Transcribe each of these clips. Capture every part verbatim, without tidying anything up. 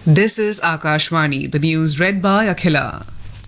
This is Akashvani, the news read by Akhila.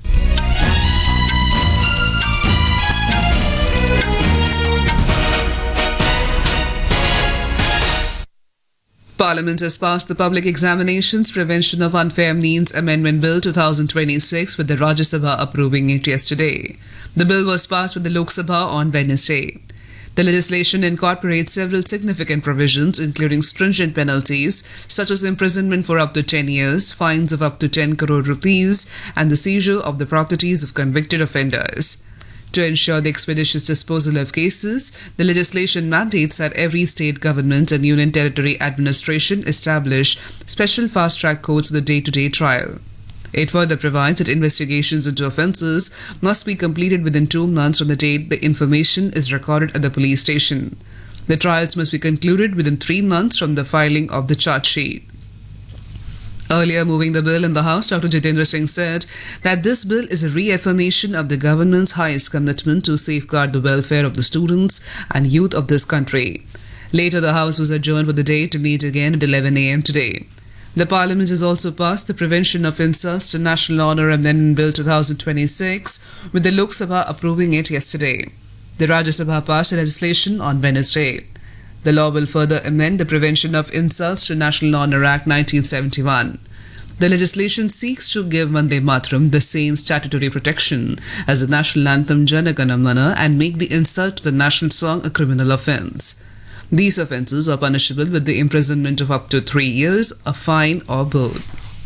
Parliament has passed the Public Examinations Prevention of Unfair Means Amendment Bill twenty twenty-six, with the Rajya Sabha approving it yesterday. The bill was passed with the Lok Sabha on Wednesday. The legislation incorporates several significant provisions, including stringent penalties such as imprisonment for up to ten years, fines of up to ten crore rupees, and the seizure of the properties of convicted offenders. To ensure the expeditious disposal of cases, the legislation mandates that every state government and union territory administration establish special fast-track courts for the day-to-day trial. It further provides that investigations into offences must be completed within two months from the date the information is recorded at the police station. The trials must be concluded within three months from the filing of the charge sheet. Earlier, moving the bill in the House, Doctor Jitendra Singh said that this bill is a reaffirmation of the government's highest commitment to safeguard the welfare of the students and youth of this country. Later, the House was adjourned for the day to meet again at eleven a m today. The Parliament has also passed the Prevention of Insults to National Honour Amendment Bill twenty twenty-six, with the Lok Sabha approving it yesterday. The Rajya Sabha passed the legislation on Wednesday. The law will further amend the Prevention of Insults to National Honour Act nineteen seventy-one. The legislation seeks to give Vande Mataram the same statutory protection as the national anthem Jana Gana Mana and make the insult to the national song a criminal offence. These offences are punishable with the imprisonment of up to three years, a fine or both.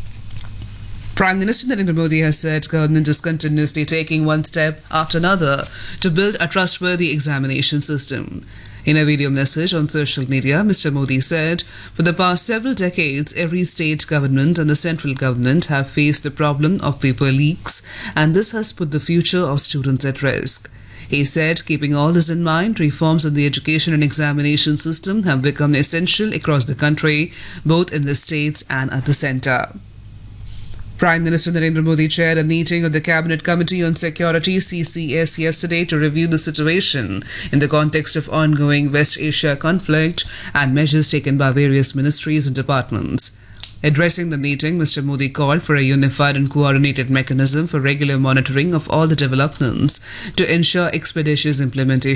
Prime Minister Narendra Modi has said government is continuously taking one step after another to build a trustworthy examination system. In a video message on social media, Mister Modi said, for the past several decades, every state government and the central government have faced the problem of paper leaks, and this has put the future of students at risk. He said, keeping all this in mind, reforms in the education and examination system have become essential across the country, both in the states and at the centre. Prime Minister Narendra Modi chaired a meeting of the Cabinet Committee on Security C C S yesterday to review the situation in the context of ongoing West Asia conflict and measures taken by various ministries and departments. Addressing the meeting, Mister Modi called for a unified and coordinated mechanism for regular monitoring of all the developments to ensure expeditious implementation